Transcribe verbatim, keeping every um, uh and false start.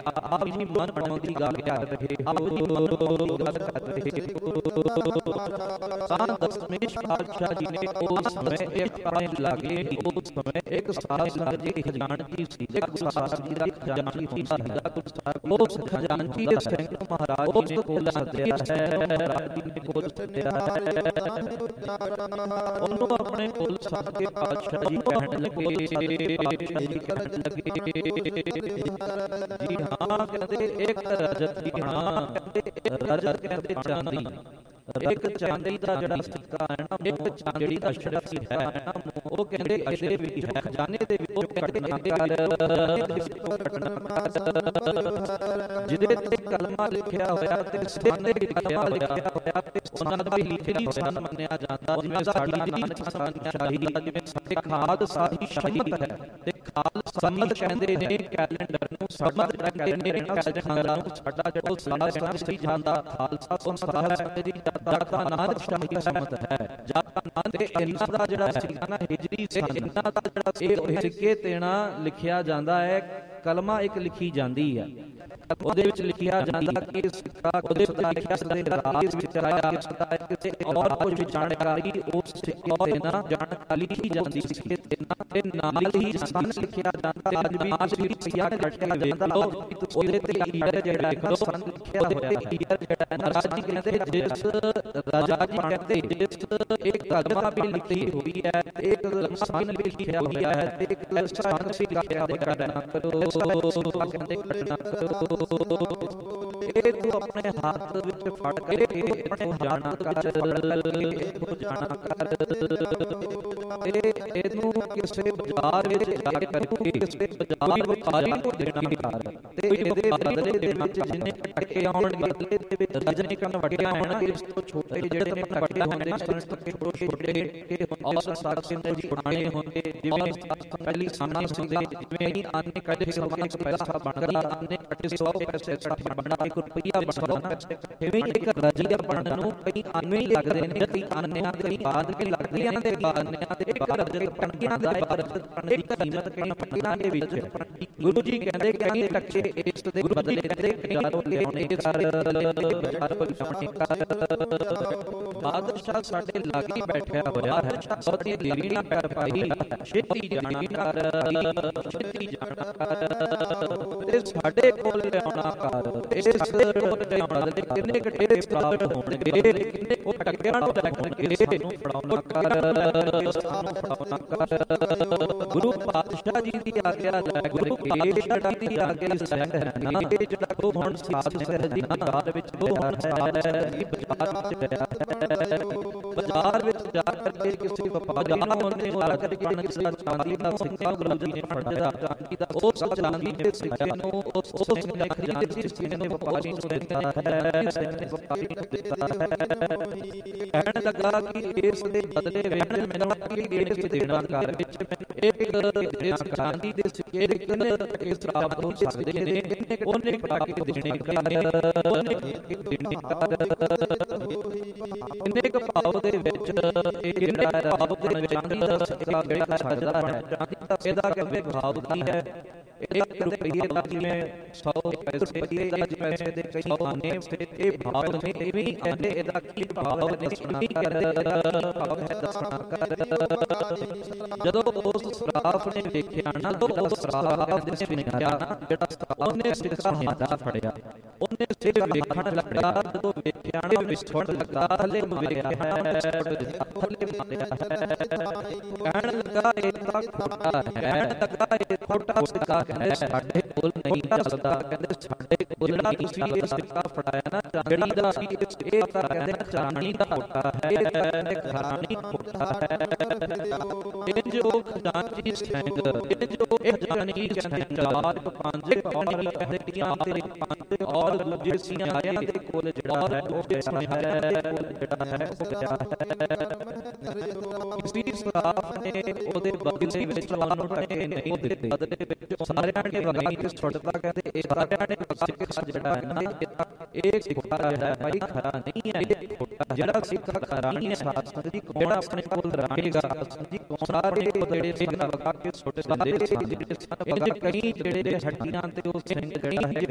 ਆਪ ਜੀ ਮਨ ਪਾਉਂਦੀ ਗੱਲ ਕਰ ਰਹੇ ਆਪ ਜੀ ਮਨ ਪਾਉਂਦੀ ਗੱਲ ਕਰ ਰਹੇ ਤਾਂ ਦਸਮੇਸ਼ ਪਾਤਸ਼ਾਹ ਜੀ ਨੇ ਉਸ ਸਮੇਂ ਇੱਕ ਪਾਣੀ ਲਾਗੇ ਉਸ ਸਮੇਂ ਇੱਕ ਸਾਸ ਜੀ ਖਜ਼ਾਨਚੀ ਸੀ ਇੱਕ ਸਾਸ ਜੀ ਦਾ ਖਜ਼ਾਨਚੀ ਹੁੰਦਾ ਹੈ ਉਸ ਖਜ਼ਾਨਚੀ ਦੇ ਸਿੰਘ ਨੂੰ ਮਹਾਰਾਜ ਜੀ ਨੇ ਕੋਲ ਸੱਦਿਆ ਹੈ ਮਹਾਰਾਜ ਜੀ ਨੇ ਕੋਲ ਸੱਦਿਆ ਹੈ ਉਹਨੂੰ ਆਪਣੇ ਕੋਲ ਸੱਦ ਕੇ ਪਾਤਸ਼ਾਹ ਜੀ ਕਹਿਣ ਲੱਗੇ ਪਾਤਸ਼ਾਹ ਜੀ ਕਹਿਣ ਲੱਗੇ ਜੀ ਹਾਂ ਕਹਿੰਦੇ ਇੱਕ ਰਜਤ ਜੀ ਹਾਂ ਕਹਿੰਦੇ ਰਜਤ ਕਹਿੰਦੇ ਚਾਂਦੀ ਇੱਕ ਚਾਂਦੀ ਦਾ ਜਿਹੜਾ ਸਿੱਕਾ ਹੈ ਨਾ ਇੱਕ ਚਾਂਦੀ ਦਾ ਸ਼ੜਕੀ ਹੈ ਨਾ ਉਹ ਕਹਿੰਦੇ ਇਹਦੇ ਵਿੱਚ ਹੈ ਖਜ਼ਾਨੇ ਦੇ ਵਿੱਚ ਉਹ ਕੱਟਣਾ ਕਰ ਜਿਹਦੇ ਤੇ ਕਲਮਾ ਲਿਖਿਆ ਹੋਇਆ ਤੇ ਸਿਰ ਤੇ ਕਲਮਾ ਲਿਖਿਆ ਹੋਇਆ ਤੇ ਉਹਨਾਂ ਦਾ ਵੀ ਲਿਖਿਆ ਹੋਇਆ ਮੰਨਿਆ ਜਾਂਦਾ ਜਿਵੇਂ ਸਾਡੀ ਨਾਨਕ ਸ਼ਾਹੀ ਜਿਵੇਂ ਸਾਡੇ ਖਾਦ ਸਾਹੀ ਸ਼ਹੀਦ ਹੈ ਤੇ ਖਾਲਸਾ ਕਹਿੰਦੇ ਨੇ ਕੈਲੰਡਰ ਨੂੰ ਸਮਝ ਕਹਿੰਦੇ ਨੇ ਕੈਲੰਡਰ ਨੂੰ ਸਾਡਾ ਜਿਹੜਾ ਸਾਰਾ ਸਹੀ ਜਾਂਦਾ ਖਾਲਸਾ ਸੰਸਾਰ ਸਾਡੇ ਦੀ ਦਾਤਾ ਨਾਨਕ ਸ਼ਾਹੀ ਸਮਤ ਹੈ ਜਾਤਾ ਨਾਨਕ ਇਹਨਾਂ ਦਾ ਜਿਹੜਾ ਸਿੱਕਾ ਨਾ ਹਿਜਰੀ ਸੇ ਇਹਨਾਂ ਦਾ ਜਿਹੜਾ ਇਹ ਸਿੱਕੇ ਤੇਣਾ ਲਿਖਿਆ ਜਾਂਦਾ ਹੈ ਕਲਮਾ ਇੱਕ ਲਿਖੀ ਜਾਂਦੀ ਹੈ ਉਹਦੇ ਵਿੱਚ ਲਿਖਿਆ ਜਾਂਦਾ ਕਿ ਸਿੱਕਾ ਉਹਦੇ ਉੱਤੇ ਲਿਖਿਆ ਸਦੇ ਰਾਜ ਵਿੱਚ ਆਇਆ ਕਿਸੇ ਔਰ ਕੁਝ ਜਾਣਕਾਰੀ ਉਸ ਸਿੱਕੇ ਤੇ ਨਾ ਜਾਣਕਾਰੀ ਲਿਖੀ ਜਾਂਦੀ ਸਿੱਕੇ ਤੇ ਨਾ ਤੇ ਨਾਲ ਹੀ ਸੰਨ ਲਿਖਿਆ ਜਾਂਦਾ ਅੱਜ ਵੀ ਅੱਜ ਵੀ ਸਿੱਕਾ ਕੱਟਿਆ ਜਾਂਦਾ ਉਹਦੇ ਤੇ ਈਰ ਜਿਹੜਾ ਇੱਕ ਸੰਨ ਲਿਖਿਆ ਹੋਇਆ ਹੈ ਈਰ ਜਿਹੜਾ ਰਾਜ ਜੀ ਕਹਿੰਦੇ ਜਿਸ ਰਾਜਾ ਜੀ ਕਹਿੰਦੇ ਜਿਸ ਇੱਕ ਕਲਮਾ ਵੀ ਲਿਖੀ ਹੋਈ ਹੈ ਤੇ ਇੱਕ ਸੰਨ ਵੀ ਲਿਖਿਆ ਹੋਇਆ ਹੈ ਤੇ ਇੱਕ ਸੰਨ ਵੀ ਲਿਖਿਆ ਹੋਇਆ ਹੈ ਕਰੋ ਕਹਿੰਦੇ ਘਟਨਾ ਕਰੋ ਇਹ ਤੂੰ ਆਪਣੇ ਹੱਥ ਵਿੱਚ ਫੜ ਕੇ ਆਪਣੇ ਜਾਣਾ ਕਰ ਇਹਨੂੰ ਜਾਣਾ ਕਰ ਤੇ ਇਹਨੂੰ ਕਿਸੇ ਬਾਜ਼ਾਰ ਵਿੱਚ ਜਾ ਕਰਕੇ ਕਿਸੇ ਬਾਜ਼ਾਰ ਵਪਾਰੀ ਨੂੰ ਦੇਣਾ ਕਰ ਤੇ ਇਹਦੇ ਬਦਲੇ ਦੇ ਵਿੱਚ ਜਿੰਨੇ ਟੱਕੇ ਆਉਣਗੇ ਬਦਲੇ ਦੇ ਵਿੱਚ ਰਜਨੀ ਕੰਨ ਵੱਡੇ ਆਉਣਗੇ ਇਸ ਤੋਂ ਛੋਟੇ ਜਿਹੜੇ ਨੇ ਟੱਕੇ ਹੁੰਦੇ ਸਨ ਟੱਕੇ ਛੋਟੇ ਕਿ ਔਸਤ ਸਾਖੀ ਦੇ ਪੁਰਾਣੇ ਹੁੰਦੇ ਜਿਵੇਂ ਪਹਿਲੀ ਸਾਨਾ ਹੁੰਦੇ ਜਿਵੇਂ ਹੀ ਆਨੇ ਕੱਢੇ ਸੌ ਕੇ ਪੈਸਾ ਬਣਦਾ ਆਨੇ ਕੱਢੇ ਸੌ ਪੈਸੇ ਸੱਠ ਬਣਦਾ ਇੱਕ ਰੁਪਈਆ ਬਣਦਾ ਇਵੇਂ ਇੱਕ ਰਜੀਆ ਬਣਨ ਨੂੰ ਕਈ ਆਨੇ ਹੀ ਲੱਗਦੇ ਨੇ ਕਈ ਆਨਿਆਂ ਦੇ ਬਾਅਦ ਕੇ ਲੱਗਦੀਆਂ ਦੇ ਆਨਿਆਂ ਦੇ ਬਾਅਦ ਜਦ ਪਣਕੀਆਂ ਦਾ ਬਾਅਦ ਪਣ ਦੀ ਕੀਮਤ ਕਈ ਪਣਕੀਆਂ ਦੇ ਵਿੱਚ ਗੁਰੂ ਜੀ ਕਹਿੰਦੇ ਕਈ ਟੱਕੇ ਇਸ ਦੇ ਬਦਲੇ ਦੇ ਹਜ਼ਾਰੋਂ ਲਿਆਉਣੇ ਕਰ ਹਜ਼ਾਰੋਂ ਲਿਆਉਣੇ ਕਰ ਬਾਦਸ਼ਾਹ ਸਾਡੇ ਲਾਗੇ ਬੈਠਿਆ ਹੋਇਆ ਹੈ ਬਹੁਤੀ ਦੇਰੀ ਨਾ ਕਰ ਪਾਈ ਛੇਤੀ ਜਾਣਾ ਕਰ ਛੇਤੀ ਜਾਣਾ ਕਰ ਤੇ ਸਾਡੇ ਕੋਲ ਲਿਆਉਣਾ ਕਰ ਇਸ ਕੋਲ ਲਿਆਉਣਾ ਦੇ ਕਿੰਨੇ ਘਟੇ ਪ੍ਰਾਪਤ ਹੋਣਗੇ ਕਿੰਨੇ ਉਹ ਟੱਕਿਆਂ ਨੂੰ ਲੱਗਣਗੇ ਸਾਨੂੰ ਫੜਾਉਣਾ ਕਰ ਸਾਨੂੰ ਫੜਾਉਣਾ ਕਰ ਗੁਰੂ ਪਾਤਸ਼ਾਹ ਜੀ ਦੀ ਆਗਿਆ ਲੈ ਗੁਰੂ ਪਾਤਸ਼ਾਹ ਜੀ ਦੀ ਆਗਿਆ ਸਹਿਤ ਹੈ ਨਾ ਇਹ ਜਿਹੜਾ ਉਹ ਹੁਣ ਸਾਧ ਸੰਗਤ ਦੀ ਬਾਤ ਵਿੱਚ ਉਹ ਹੁਣ ਸਾਧ ਹੈ ਇਹ ਬਾਜ਼ਾਰ ਵਿੱਚ ਗਿਆ ਹੈ ਬਾਜ਼ਾਰ ਵਿੱਚ ਜਾ ਕਰਕੇ ਕਿਸੇ ਵਪਾਰੀ ਨੂੰ ਲਾ ਕਰਕੇ ਕਿਸੇ ਚਾਂਦੀ ਦਾ ਸਿੱਕਾ ਗੁਰੂ ਜੀ ਨੇ ਫੜਿਆ ਚਾਂਦੀ ਦਾ ਉਹ ਚਾਂਦੀ ਦੇ ਸਿੱਕੇ ਨੂੰ ਉਸ ਉਸ ਨੇ ਖਰੀਦੇ ਸਿੱਕੇ ਨੂੰ ਵਪਾਰੀ ਨੂੰ ਦਿੱਤਾ ਹੈ ਇਸ ਨੇ ਵਪਾਰੀ ਨੂੰ ਦਿੱਤਾ ਹੈ ਕਹਿਣ ਲੱਗਾ ਕਿ ਇਸ ਦੇ ਬਦਲੇ ਵਿੱਚ ਮੈਨੂੰ ਕੀ ਦੇਣ ਕੇ ਦੇਣਾ ਕਰ ਵਿੱਚ ਇੱਕ ਚਾਂਦੀ ਦੇ ਸਿੱਕੇ ਦੇ ਕਿੰਨੇ ਟਕੇ ਪ੍ਰਾਪਤ ਹੋ ਸਕਦੇ ਨੇ ਉਹਨੇ ਪਾ ਕੇ ਦੇਣੇ ਕਰ ਉਹਨੇ ਦੇਣੇ ਕਰ ਕਿੰਨੇ ਕ ਭਾਵ ਦੇ ਵਿੱਚ ਇਹ ਜਿਹੜਾ ਭਾਵ ਦੇ ਵਿੱਚ ਚਾਂਦੀ ਦਾ ਸਿੱਕਾ ਜਿਹੜਾ ਛੱਡਦਾ ਹੈ ਚਾਂਦੀ ਦਾ ਇਹਦਾ ਕਹਿੰਦੇ ਭਾਵ ਕੀ ਹੈ ਇੱਕ ਰੁਪਈਏ ਦਾ ਜਿਵੇਂ ਸੌ ਪੈਸੇ ਦਾ ਪੈਸੇ ਦੇ ਕਈ ਆਨੇ ਇਹ ਭਾਵ ਨੇ ਇਹ ਵੀ ਕਹਿੰਦੇ ਇਹਦਾ ਕੀ ਭਾਵ ਦੱਸਣਾ ਕਰ ਭਾਵ ਹੈ ਦੱਸਣਾ ਕਰ ਜਦੋਂ ਉਸ ਸਰਾਫ ਨੇ ਵੇਖਿਆ ਨਾ ਤਾਂ ਉਸ ਸਰਾਫ ਦੇ ਸੁਣਿਆ ਜਿਹੜਾ ਉਹਨੇ ਸਿੱਕਾ ਹੱਥਾਂ ਫੜਿਆ ਉਹਨੇ ਸਿਰ ਵੇਖਣ ਲੱਗਾ ਜਦੋਂ ਵੇਖਿਆ ਨਾ ਵਿਸਫੋਟ ਲੱਗਾ ਥੱਲੇ ਮਾਰਿਆ ਹੈ ਥੱਲੇ ਮਾਰਿਆ ਹੈ ਕਹਿਣ ਲੱਗਾ ਇਹ ਤਾਂ ਖੋਟਾ ਹੈ ਕਹਿਣ ਲੱਗਾ ਇਹ ਖੋਟਾ ਸਿੱਕਾ ਕਹਿੰਦੇ ਸਾਡੇ ਕੋਲ ਨਹੀਂ ਚੱਲਦਾ ਕਹਿੰਦੇ ਸਾਡੇ ਕੋਲ ਜਿਹੜਾ ਤੁਸੀਂ ਇਹ ਸਿੱਕਾ ਫੜਾਇਆ ਨਾ ਚਾਂਦੀ ਦਾ ਇਹ ਤਾਂ ਕਹਿੰਦੇ ਚਾਂਦੀ ਦਾ ਖੋਟਾ ਹੈ ਕਹਿੰਦੇ ਘਰਾਣੀ ਖੋਟਾ ਹੈ ਇਹ ਜੋ ਖਜ਼ਾਨਚੀ ਸਿੰਘ ਇਹ ਜੋ ਇਹ ਖਜ਼ਾਨਚੀ ਸਿੰਘ ਚਾਰ ਪੰਜ ਪਾਣੀ ਹੱਡੀਆਂ ਤੇ ਪੰਜ ਔਰ ਦੂਜੇ ਸਿਆਰਿਆਂ ਦੇ ਕੋਲ ਜਿਹੜਾ ਹੈ ਉਹ ਪਿਆ ਹੈ ਜਿਹੜਾ ਹੈ ਉਹ ਪਿਆ ਹੈ ਕਿਸੇ ਸਰਾਫ ਨੇ ਉਹਦੇ ਬਦਲੇ ਵਿੱਚ ਸਾਨੂੰ ਟਕੇ ਨਹੀਂ ਦਿੱਤੇ ਬਦਲੇ ਵਿੱਚ ਸਾਰਿਆਂ ਨੇ ਵਗਾ ਕੇ ਛੁੱਟਦਾ ਕਹਿੰਦੇ ਇਹ ਸਾਰਿਆਂ ਨੇ ਸਿੱਕਾ ਜਿਹੜਾ ਹੈ ਨਾ ਇਹ ਸਿੱਕਾ ਹੈ ਭਾਈ ਖਰਾ ਨਹੀਂ ਹੈ ਇਹ ਖੋਟਾ ਜਿਹੜਾ ਸਿੱਕਾ ਖਰਾ ਨਹੀਂ ਹੈ ਸਾਧ ਜੀ ਕੌਣ ਆਪਣੇ ਕੋਲ ਰੱਖੇਗਾ ਜੀ ਕੌਣ ਸਾਰੇ ਜਿਹੜੇ ਸਿੰਘ ਵਗਾ ਕੇ ਛੁੱਟ ਸਕਦੇ ਇਹ ਕਈ ਜਿਹੜੇ ਹੱਡੀਆਂ ਤੇ ਉਹ ਸਿੰਘ ਜਿਹੜਾ ਹੈ